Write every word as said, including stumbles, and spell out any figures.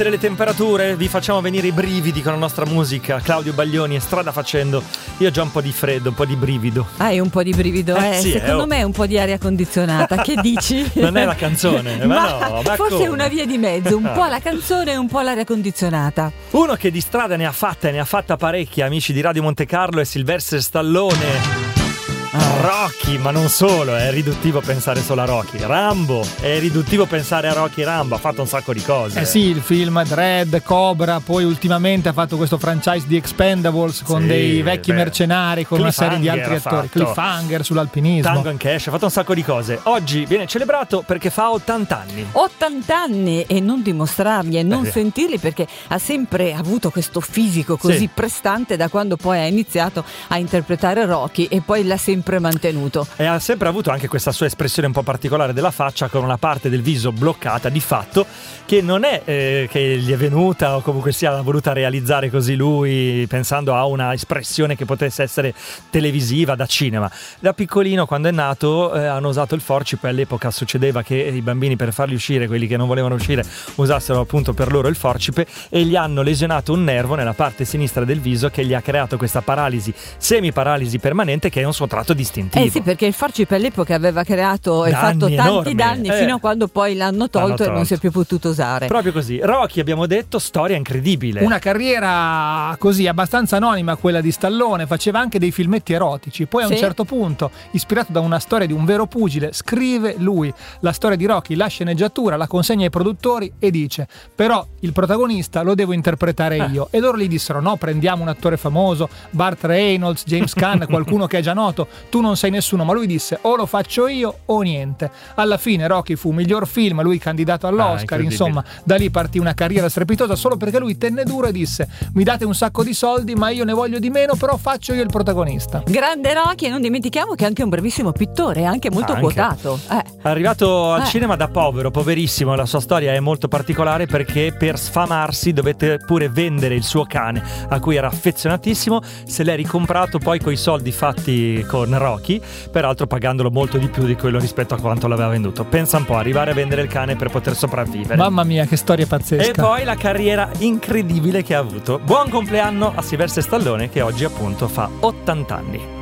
Le temperature, vi facciamo venire i brividi con la nostra musica. Claudio Baglioni e Strada Facendo. Io ho già un po' di freddo, un po' di brivido. Hai un po' di brivido, eh? Eh, sì, Secondo eh, oh. me è un po' di aria condizionata. Che dici? Non è la canzone, ma, ma no, ma forse come? è una via di mezzo, un po' la canzone e un po' l'aria condizionata. Uno che di strada ne ha fatta e ne ha fatta parecchia, amici di Radio Monte Carlo, è Sylvester Stallone. Rocky, ma non solo, è riduttivo pensare solo a Rocky. Rambo, è riduttivo pensare a Rocky Rambo, ha fatto un sacco di cose. Eh sì, il film Dredd, Cobra, poi ultimamente ha fatto questo franchise di Expendables con sì, dei vecchi beh. mercenari, con una serie di altri Cliffhanger attori. ha fatto. Cliffhanger sull'alpinismo. Tango and Cash, ha fatto un sacco di cose. Oggi viene celebrato perché fa ottanta anni. ottanta anni e non dimostrarli e non Eh, sentirli, perché ha sempre avuto questo fisico così sì. prestante da quando poi ha iniziato a interpretare Rocky e poi l'ha sempre mantenuto. E ha sempre avuto anche questa sua espressione un po' particolare della faccia, con una parte del viso bloccata, di fatto, che non è eh, che gli è venuta o comunque sia l'ha voluta realizzare così lui, pensando a una espressione che potesse essere televisiva, da cinema. Da piccolino, quando è nato, eh, hanno usato il forcipe. All'epoca succedeva che i bambini, per farli uscire, quelli che non volevano uscire, usassero appunto per loro il forcipe, e gli hanno lesionato un nervo nella parte sinistra del viso che gli ha creato questa paralisi, semiparalisi permanente, che è un suo tratto distintivo. Eh sì, perché il forcipe all'epoca aveva creato e Danni fatto tanti enormi. danni Eh. fino a quando poi l'hanno tolto, L'hanno e non tolto. si è più potuto usare. Proprio così. Rocky, abbiamo detto, storia incredibile. Una carriera così abbastanza anonima, quella di Stallone, faceva anche dei filmetti erotici, poi a un Sì. certo punto, ispirato da una storia di un vero pugile, scrive lui la storia di Rocky, la sceneggiatura, la consegna ai produttori e dice: però il protagonista lo devo interpretare io. E loro gli dissero: no, prendiamo un attore famoso, Burt Reynolds, James Caan, qualcuno che è già noto, tu non sei nessuno. Ma lui disse: o lo faccio io o niente. Alla fine Rocky fu miglior film, lui candidato all'Oscar, Ah, insomma da lì partì una carriera strepitosa, solo perché lui tenne duro e disse: mi date un sacco di soldi ma io ne voglio di meno, però faccio io il protagonista. Grande Rocky, e non dimentichiamo che è anche un bravissimo pittore, anche molto Anche. quotato. Eh. Arrivato al Eh. cinema da povero, poverissimo, la sua storia è molto particolare, perché per sfamarsi dovette pure vendere il suo cane, a cui era affezionatissimo. Se l'è ricomprato poi coi soldi fatti con Rocky, peraltro pagandolo molto di più di quello rispetto a quanto l'aveva venduto. Pensa un po', arrivare a vendere il cane per poter sopravvivere. Mamma mia, che storia pazzesca. E poi la carriera incredibile che ha avuto. Buon compleanno a Sylvester Stallone, che oggi appunto fa ottanta anni.